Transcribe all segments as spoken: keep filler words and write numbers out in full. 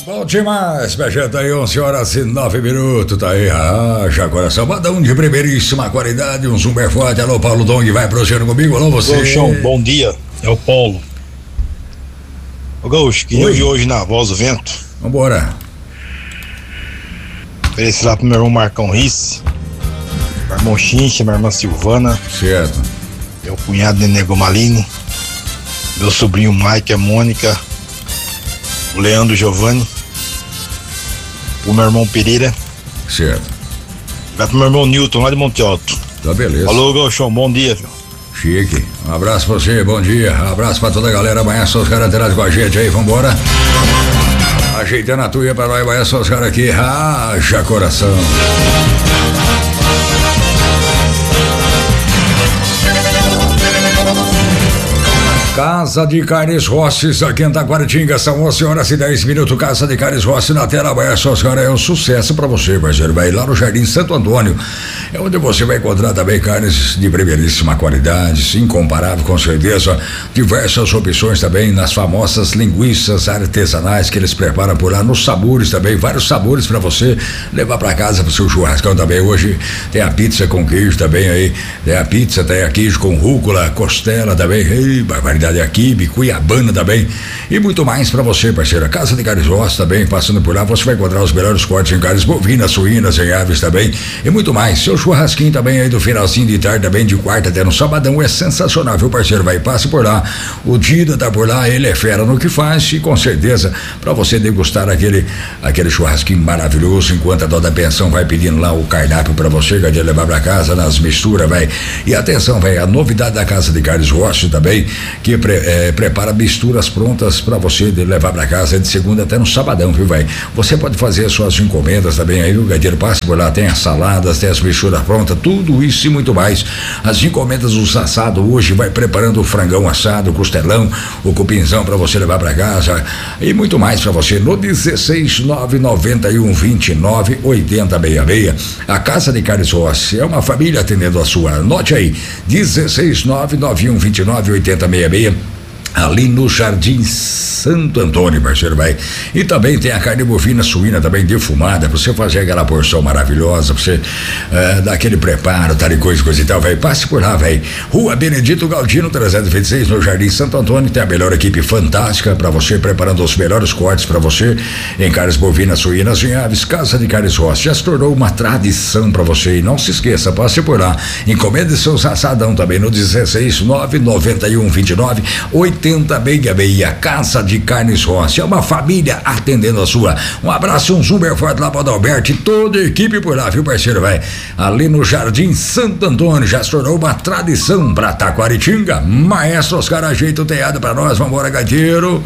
Bom demais, minha gente, aí onze horas e nove minutos, tá aí, ah, já coração, badão de primeiríssima qualidade, um super forte, alô Paulo Dong, vai prosseguindo comigo, alô você. Gauchão, bom dia, é o Paulo. Ô Gaúcho, queria ouvir hoje na Voz do Vento. Vambora. Ofereci lá pro meu irmão Marcão Risse, meu irmão Chincha, minha irmã Silvana. Certo. Meu cunhado Nenê Gomalini, meu sobrinho Mike, a Mônica, o Leandro Giovanni, o meu irmão Pereira. Certo. Vai pro meu irmão Newton, lá de Monte Alto. Tá beleza. Alô, Gauchão, bom dia, viu? Chique. Um abraço pra você, bom dia. Um abraço pra toda a galera. Amanhã só os caras interagem com a gente aí, vambora. Ajeitando a tuia pra nós, amanhã só os caras aqui. Racha coração. Casa de Carnes Rossi, aqui em Taquaritinga, são onze horas e dez minutos. Casa de Carnes Rossi na tela, amanhã só os caras é um sucesso pra você, parceiro. Vai lá no Jardim Santo Antônio, é onde você vai encontrar também carnes de primeiríssima qualidade, incomparável com certeza. Diversas opções também nas famosas linguiças artesanais que eles preparam por lá, nos sabores também, vários sabores pra você levar pra casa pro seu churrascão também. Hoje tem a pizza com queijo também aí, tem a pizza, tem a queijo com rúcula, costela também, ei, barbaridade. A quibe, cuiabana também e muito mais pra você, parceiro. A Casa de Carnes Rossi também, passando por lá você vai encontrar os melhores cortes em carnes bovinas, suínas, em aves também e muito mais. Seu churrasquinho também aí do finalzinho de tarde também, de quarta até no sabadão, é sensacional, viu, parceiro? Vai, passe por lá. O Dida tá por lá, ele é fera no que faz e com certeza pra você degustar aquele aquele churrasquinho maravilhoso, enquanto a dona da pensão vai pedindo lá o cardápio pra você, que de levar pra casa nas misturas, vai. E atenção, vai, a novidade da Casa de Carnes Rossi também, que Pre, é, prepara misturas prontas para você de levar para casa de segunda até no sabadão, viu, vai? Você pode fazer suas encomendas também aí, o Gadeiro passa por lá, tem as saladas, tem as misturas prontas, tudo isso e muito mais. As encomendas dos assados hoje, vai preparando o frangão assado, o costelão, o cupinzão para você levar para casa e muito mais para você no dezesseis nove noventa e um vinte e nove oitenta sessenta e seis. A Casa de Carnes Rossi é uma família atendendo a sua. Anote aí, dezesseis nove nove um vinte e nove oitenta sessenta e seis. Ali no Jardim Santo Antônio, parceiro, vai. E também tem a carne bovina suína também defumada, pra você fazer aquela porção maravilhosa, pra você uh, dar aquele preparo, tal e coisa, coisa e tal, vai. Passe por lá, vai. Rua Benedito Galdino, trezentos e vinte e seis, no Jardim Santo Antônio. Tem a melhor equipe fantástica pra você, preparando os melhores cortes pra você em carnes bovinas, suínas e aves. Casa de Carnes Rossi já se tornou uma tradição pra você. E não se esqueça, passe por lá. Encomende seus assadão também no dezesseis nove noventa e um vinte e nove oitenta sessenta e seis. Casa de Carnes Rossi é uma família atendendo a sua. Um abraço, um super forte lá para o Adalberto e toda a equipe por lá, viu, parceiro, vai. Ali no Jardim Santo Antônio já se tornou uma tradição para Taquaritinga. Maestro Oscar ajeita o teado para nós, vambora, gaiteiro.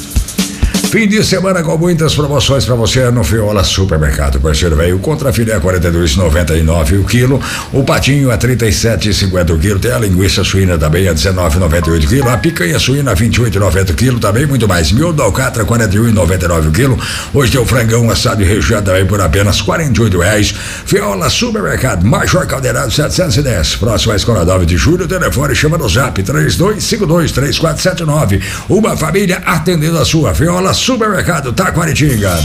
Fim de semana com muitas promoções pra você no Fiola Supermercado, parceiro, velho. Contra filé quarenta e dois e noventa e nove o quilo, o patinho a trinta e sete e cinquenta o quilo, tem a linguiça suína também a dezenove e noventa e oito o quilo, a picanha suína a vinte e oito e noventa o quilo, também muito mais. Miolo da alcatra quarenta e um e noventa e nove o quilo. Hoje tem o frangão assado e recheado também por apenas quarenta e oito reais. Fiola Supermercado, Major Caldeirado setecentos e dez, próximo à Escola nove de Julho. O telefone chama no Zap três dois cinco dois três quatro sete nove. Uma família atendendo a sua. Fiola Supermercado Taquaritinga.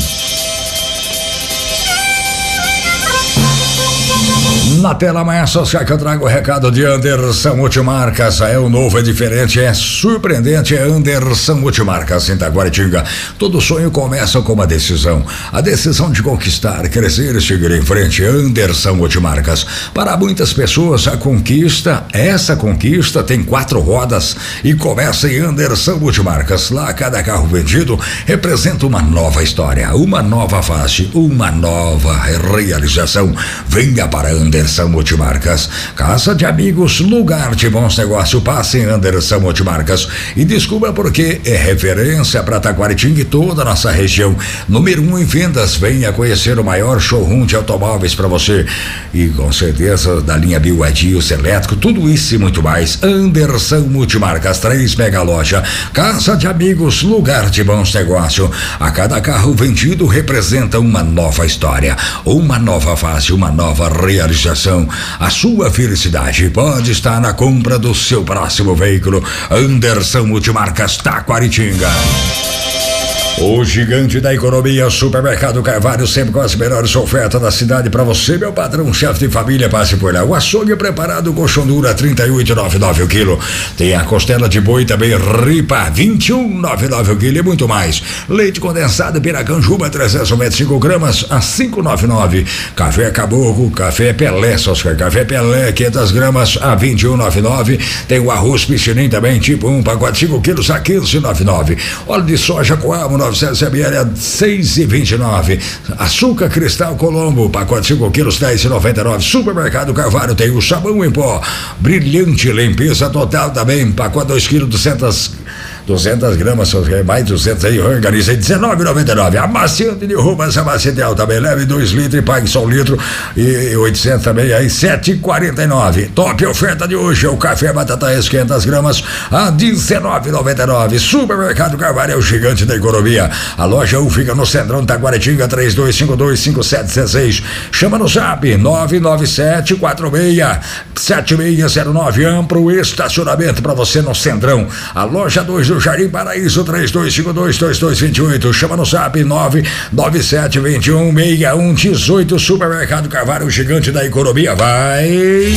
Na tela amanhã social que eu trago o recado de Anderson Multimarcas. É o novo, é diferente, é surpreendente, é Anderson Multimarcas em Taquaritinga. Todo sonho começa com uma decisão. A decisão de conquistar, crescer e seguir em frente. Anderson Multimarcas. Para muitas pessoas a conquista, essa conquista tem quatro rodas e começa em Anderson Multimarcas. Lá cada carro vendido representa uma nova história, uma nova fase, uma nova realização. Venha para Anderson Multimarcas, Casa de Amigos, lugar de bons negócios. Passe em Anderson Multimarcas e descubra porque é referência para Taquaritinga e toda a nossa região. Número um em vendas. Venha conhecer o maior showroom de automóveis para você e com certeza da linha B Y D, os elétrico, tudo isso e muito mais. Anderson Multimarcas, três mega loja. Casa de Amigos, lugar de bons negócios. A cada carro vendido representa uma nova história, uma nova fase, uma nova realização. A sua felicidade pode estar na compra do seu próximo veículo. Anderson Multimarcas Taquaritinga. O gigante da economia, Supermercado Carvalho, sempre com as melhores ofertas da cidade para você, meu padrão, chefe de família, passe por lá. O açougue preparado, coxão dura, trinta e oito reais e noventa e nove centavos o quilo. Tem a costela de boi também, ripa, vinte e um reais e noventa e nove centavos o quilo e muito mais. Leite condensado, Piracanjuba, trezentos e noventa e cinco gramas, a cinco reais e noventa e nove centavos. Café Caboclo, café Pelé, Oscar, café Pelé, quinhentas gramas, a vinte e um reais e noventa e nove centavos. Tem o arroz Pichinim também, tipo um, pacote cinco quilos, a quinze reais e noventa e nove centavos. Óleo de soja Coamo, novecentos mililitros, seis reais e vinte e nove centavos. Açúcar Cristal Colombo, pacote cinco quilos, dez reais e noventa e nove centavos. Supermercado Carvalho tem o sabão em pó Brilhante, limpeza total também, pacote dois quilos, duzentas gramas, mais duzentos aí, organiza aí, dezenove reais e noventa e nove centavos. Amaciante de roupas, amaciante alta, também leve dois litros e pague só um litro e oitocentos também aí, sete reais e quarenta e nove centavos. Top oferta de hoje, é o café batata quinhentas gramas a dezenove reais e noventa e nove centavos. Supermercado Carvalho é o gigante da economia. A loja U fica no Centrão Taguaritinga, três dois cinco dois cinco sete seis seis. Chama no zap nove nove sete quatro seis sete seis zero nove. Amplo estacionamento para você no Centrão. A loja dois do Jardim Paraíso, três dois cinco dois dois dois dois oito. Chama no zap nove nove sete dois um seis um um oito. Supermercado Carvalho, o gigante da economia. Vai!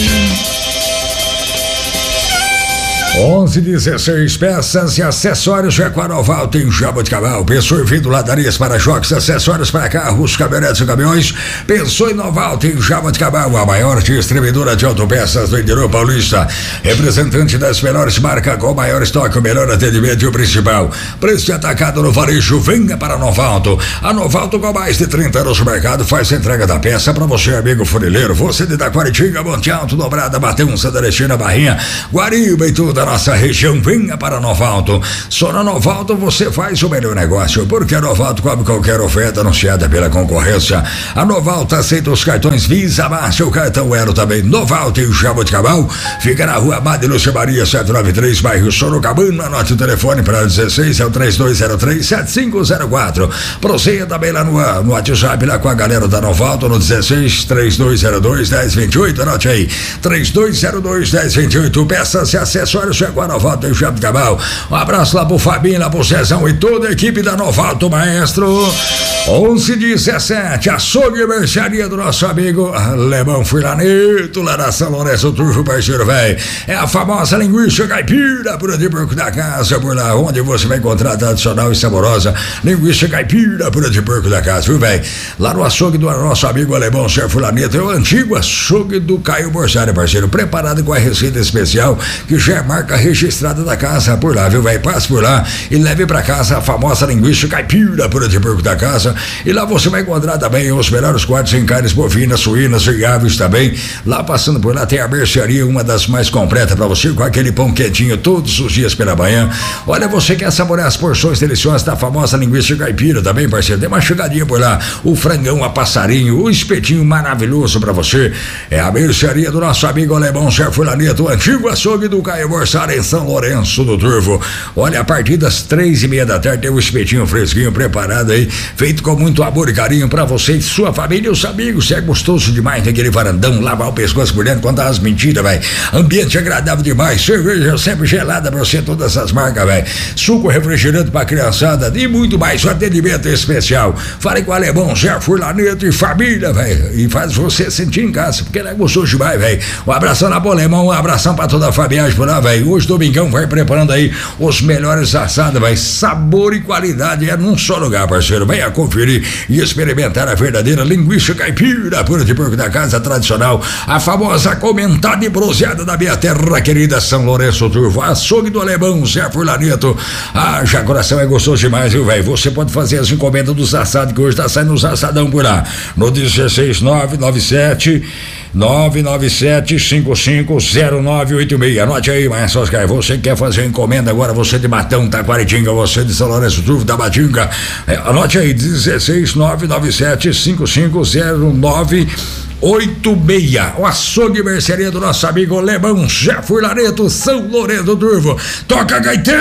onze dezesseis, peças e acessórios Jaguaroval, tem Jaboticabal. Pensou em vidularias para choques, acessórios para carros, caminhonetes e caminhões? Pensou em Noval, tem Jaboticabal, a maior distribuidora de autopeças do interior paulista. Representante das melhores marcas, com o maior estoque, o melhor atendimento e o principal preço de atacado no varejo. Venha para a Novalto. A Novalto, com mais de trinta anos no mercado, faz a entrega da peça para você, amigo funileiro. Você de Taquaritinga, Monte Alto, Dobrada, Bateu, Santa Erechina, Barrinha, Guariba e tudo da nossa região. Venha para a Novalto. Só na Novalto você faz o melhor negócio, porque a Novalto cobre qualquer oferta anunciada pela concorrência. A Novalto aceita os cartões Visa, Márcia, o cartão Elo também. Novalto e o Jaboticabal fica na rua Madre Lúcia Maria setecentos e noventa e três, bairro Sorocabana. Anote o telefone para dezesseis, é o três dois zero três sete cinco zero quatro. Procedia também lá no, no WhatsApp, lá com a galera da Novalto, no dezesseis, três dois zero dois, um zero dois oito. Anote aí, três dois zero dois, um zero dois oito. Peças e acessórios chegou a Novalto e o Jaboticabal. Um abraço lá pro Fabinho, lá pro Cezão e toda a equipe da Novalto, maestro. onze dezessete, açougue e mercearia do nosso amigo Alemão Furlanito, lá da São Lourenço Turvo, parceiro velho. É a famosa linguiça caipira, por de porco da casa, por lá onde você vai encontrar a tradicional e saborosa linguiça caipira, por de porco da casa, viu, velho? Lá no açougue do nosso amigo Alemão Furlanito, é o antigo açougue do Caio Borsari, parceiro, preparado com a receita especial que já é marca registrada da casa, por lá, viu, velho? Passe por lá e leve pra casa a famosa linguiça caipira, por de porco da casa. E lá você vai encontrar também os melhores cortes em carnes bovinas, suínas e aves também. Lá passando por lá tem a mercearia, uma das mais completas para você, com aquele pão quentinho todos os dias pela manhã. Olha, você quer saborear as porções deliciosas da famosa linguiça caipira também, parceiro? Dê uma chegadinha por lá. O frangão a passarinho, o espetinho maravilhoso para você. É a mercearia do nosso amigo Alemão Furlanito, o antigo açougue do Caio Borsari, em São Lourenço do Turvo. Olha, a partir das três e meia da tarde tem o espetinho fresquinho preparado aí, feito com muito amor e carinho pra você e sua família e os amigos. É gostoso demais naquele varandão, lavar o pescoço por dentro, contar as mentiras, velho. Ambiente agradável demais, cerveja sempre gelada pra você, todas essas marcas, velho. Suco refrigerante pra criançada e muito mais. Atendimento especial. Fale com o Alemão Zé Furlanito e família, velho. E faz você sentir em casa, porque ele é gostoso demais, velho. Um abração lá pro Alemão, um abração pra toda a família por lá, velho. Hoje, domingão, vai preparando aí os melhores assados, velho. Sabor e qualidade é num só lugar, parceiro. Venha conferir e experimentar a verdadeira linguiça caipira, pura de porco da casa tradicional, a famosa comentada e bronzeada da minha terra querida São Lourenço Turvo, açougue do Alemão Zé Furlanito. Ah, já coração é gostoso demais, viu, velho? Você pode fazer as encomendas dos assados, que hoje tá saindo os assadão por lá, no dezesseis nove nove sete nove nove sete cinco cinco zero nove oito seis. Anote aí, mas Oscar, você que quer fazer encomenda agora, você de Matão, Taquaritinga, você de São Lourenço Turvo, da Batinga, é, anote aí, dezesseis nove nove sete cinco cinco zero nove oito seis. O açougue e mercearia do nosso amigo Alemão Zé Furlanito, São Lourenço Turvo. Toca, gaiteiro!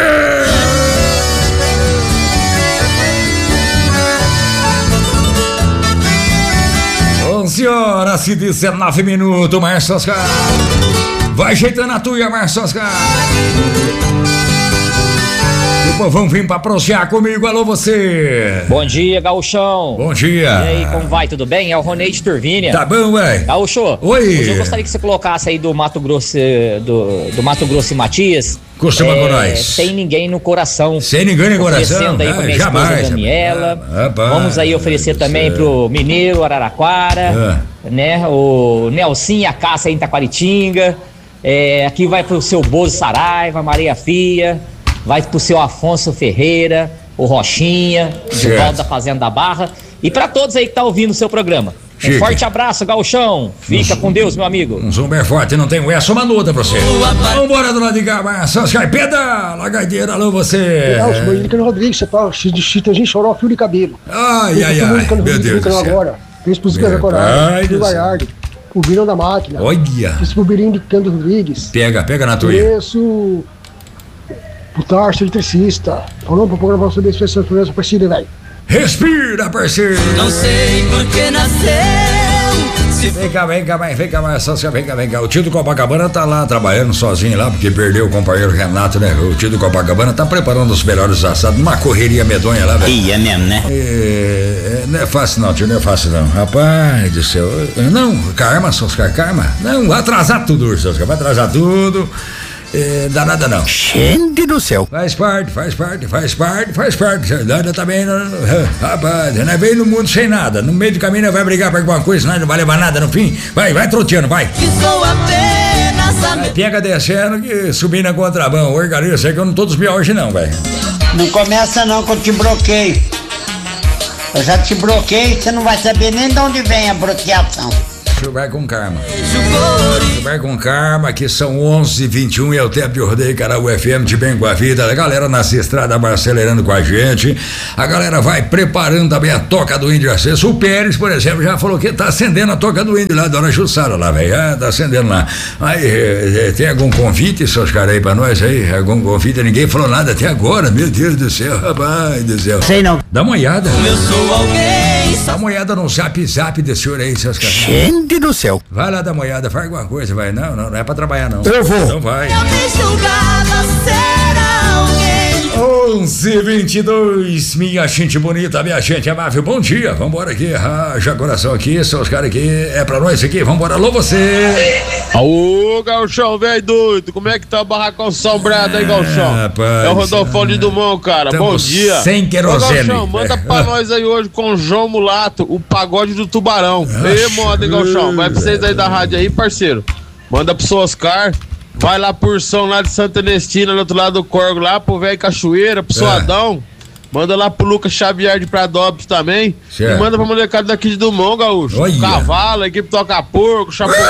onze horas e dezenove minutos, Márcio Oscar. Vai ajeitando a tuia, Márcio Oscar. povão vem pra prosear comigo. Alô, você. Bom dia, Gauchão. Bom dia. E aí, como vai? Tudo bem? É o Ronei de Turvínia. Tá bom, ué. Gaúcho. Oi. Hoje eu gostaria que você colocasse aí do Mato Grosso, do, do Mato Grosso e Matias. Costuma é, com nós. Sem ninguém no coração. Sem ninguém no coração? Oferecendo aí pra minha ah, jamais, esposa Daniela. Ah, rapaz, Vamos aí oferecer também é. pro Mineiro, Araraquara, Ah. né? O Nelson e a Cássia aí em Taquaritinga. É, aqui vai pro seu Bozo Saraiva, Maria Fia. Vai pro seu Afonso Ferreira, o Rochinha, Certo. do Valdo da Fazenda da Barra. E pra todos aí que tá ouvindo o seu programa. Um Chique. forte abraço, Gauchão. Fica com Deus, meu amigo. Um zumbi é forte, não tem um essa, uma luta pra você. Vambora do lado de cá, mas só sai pedala, gaiteira, alô você. Nelson, Dominicano Rodrigues, você tá de Chitãozinho, Choró, fio de cabelo. Ai, ai, ai, meu Deus do céu. Agora. Fez pro Zé Meu pai Coragem, do pro céu. Gaiardo, o Virão da Máquina. Olha. Esse pro Birinho de Cândido Rodrigues. Pega, pega na tua. Conheço o Tarso, eletricista. Falou pro programa sobre esse pessoal, conheço o parceiro, velho. Respira, parceiro. Não sei por que nasceu. Se Vem cá, vem cá, vem cá, mas só vem cá, vem cá. O tio do Copacabana tá lá trabalhando sozinho lá, porque perdeu o companheiro Renato, né? O tio do Copacabana tá preparando os melhores assados, uma correria medonha lá, velho. Ih, é mesmo, né? É, é, não é fácil não, tio, não é fácil não. Rapaz do céu. Não, karma, Soscar, karma. Não, vai atrasar tudo, Soscar, vai atrasar tudo. É, dá nada não. Gente do céu. Faz parte, faz parte, faz parte, faz parte. Nada também, não, rapaz, não é bem no mundo sem nada. No meio do caminho não vai brigar por alguma coisa, senão não vai levar nada no fim. Vai, vai troteando, vai. Que sou apenas a Vai, pega descendo que subir na contramão. Organiza, sei que eu não tô dos piores hoje não, velho. Não começa não que eu te bloqueio. Eu já te bloqueei, você não vai saber nem de onde vem a bloqueação. Você vai com karma. Você vai com karma, que são onze e vinte e um e é o tempo de rodeio, cara, o F M de bem com a vida. A galera nessa estrada vai acelerando com a gente. A galera vai preparando também a toca do índio acesso. O Pérez, por exemplo, já falou que tá acendendo a toca do índio lá, Dona Jussara lá, velho. Ah, tá acendendo lá. Aí, eh, tem algum convite, seus caras aí pra nós aí? Algum convite? Ninguém falou nada até agora, meu Deus do céu, rapaz do céu. Sei não. Dá uma olhada. eu sou alguém. Dá uma olhada no zap zap desse senhor aí, seus caras. Gente do céu. Vai lá dar uma olhada, faz alguma coisa, vai. Não, não, não é pra trabalhar, não. Eu vou. Então vai. Eu me julgava ser alguém. onze e vinte e dois, minha gente bonita, minha gente amável, bom dia. Vambora aqui, raja coração aqui, seus caras aqui, é pra nós aqui, vambora. Alô, você. Aô, Gauchão, velho doido, como é que tá o barracão assombrado aí, Gauchão? Ah, rapaz, é o Rodolfo de Dumont, cara, tamo bom dia. sem querosene. Ô, Gauchão, manda pra nós aí hoje com o João Mulato, o pagode do Tubarão. Ei, moda, hein, Gauchão, vai pra vocês aí da rádio aí, parceiro. Manda pro seu Oscar, vai lá por São lá de Santa Ernestina, do outro lado do Corgo, lá pro velho Cachoeira, pro seu É. Adão. Manda lá pro Lucas Xavier de Pradópolis também. Certo. E manda pra molecada daqui de Dumont, Gaúcho. Olha. Cavalo, a equipe toca porco, chapéu.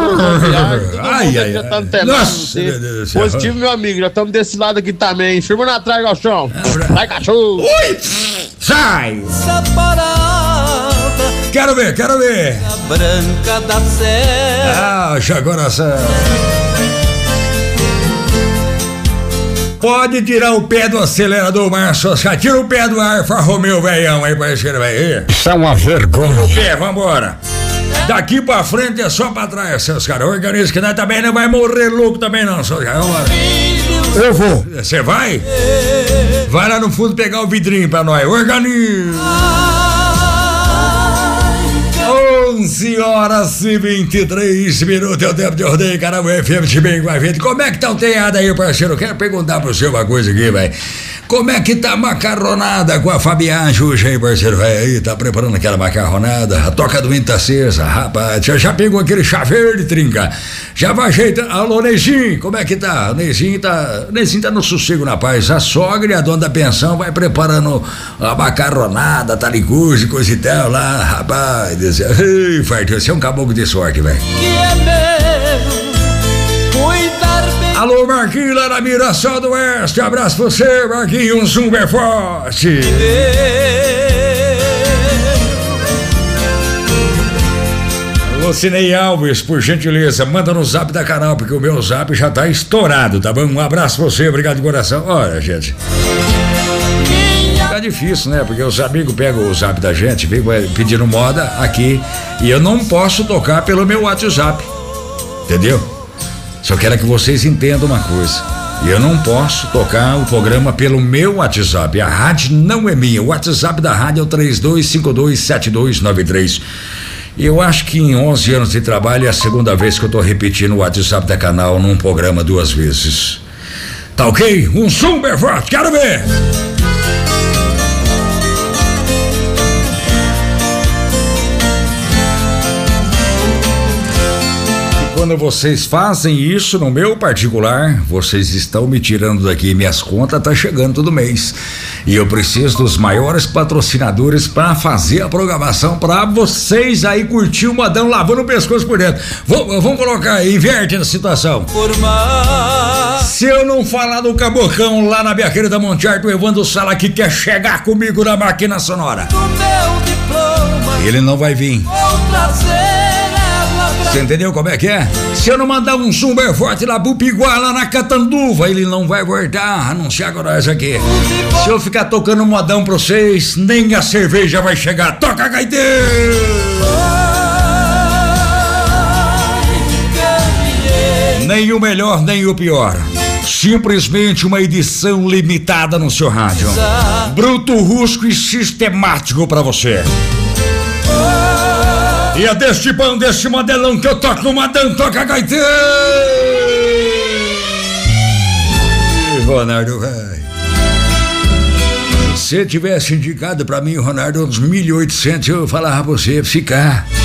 Ai, ai, já ai. tá no telado. Nossa, meu Deus do céu. Positivo, meu amigo. Já estamos desse lado aqui também. Firma na trás, Galchão. Vai, cachorro. Ui! Sai! Separada, Quero ver, quero ver. a branca da serra. Raja coração. Pode tirar o pé do acelerador, Márcio. Tira o pé do Alfa Romeo, velhão aí, parceiro, velho. Isso é uma vergonha. Pé, vambora. Daqui pra frente é só pra trás, seus caras. Organiza que nós também não vai morrer louco também, não, seus caras. Vambora. Eu vou. Você vai? Vai lá no fundo pegar o vidrinho pra nós. Organiza. onze horas e vinte e três minutos é o tempo de rodeio, cara, o F M de bem com a gente. Como é que tá o teado aí, parceiro? Eu quero perguntar pro senhor uma coisa aqui, velho. Como é que tá a macarronada com a Fabiana Xuxa aí, parceiro? Vai aí, tá preparando aquela macarronada? A toca do vinho tá acesa, rapaz. Já, já pegou aquele chá verde, trinca? Já vai ajeitando. Alô, Neizinho, como é que tá? O Neizinho tá. O Neizinho tá no sossego na paz. A sogra e a dona da pensão vai preparando a macarronada, talicuz e coisa e tal lá, rapaz. Ei, Fartão, você é um caboclo de sorte, velho. Que é meu cuidar bem. Alô, Marquinhos, lá na Mirassol do Oeste. Abraço pra você, Marquinhos. Um super forte. Alô, Cinei Alves, por gentileza, manda no zap da canal, porque o meu zap já tá estourado, tá bom? Um abraço pra você, obrigado de coração. Olha, gente. Tá difícil, né? Porque os amigos pegam o zap da gente, vem pedindo moda aqui, e eu não posso tocar pelo meu WhatsApp. Entendeu? Só quero que vocês entendam uma coisa. E eu não posso tocar o programa pelo meu WhatsApp. A rádio não é minha. O WhatsApp da rádio é o três dois cinco dois sete dois nove três. Eu acho que em onze anos de trabalho é a segunda vez que eu tô repetindo o WhatsApp da canal num programa duas vezes. Tá ok? Um super forte, quero ver! Quando vocês fazem isso no meu particular, vocês estão me tirando daqui. Minhas contas tá chegando todo mês. E eu preciso dos maiores patrocinadores para fazer a programação para vocês aí curtir o modão lavando o pescoço por dentro. Vamos, vamos colocar aí, inverte a situação. Se eu não falar do Cabocão lá na minha querida Monte Alto, o Evandro Sala que quer chegar comigo na máquina sonora, ele não vai vir. Você entendeu como é que é? Se eu não mandar um super forte lá pro Piguá, lá na Catanduva, ele não vai voltar, anunciar agora isso aqui. Se eu ficar tocando modão pra vocês, nem a cerveja vai chegar. Toca, gaiteiro! Nem o melhor, nem o pior. Simplesmente uma edição limitada no seu rádio. Bruto, rústico e sistemático pra você. E é deste pão, deste modelão que eu toco no modão, toca gaiteiro! Ronaldo, velho. Se você tivesse indicado pra mim, Ronaldo, uns mil e oitocentos, eu falava pra você ficar.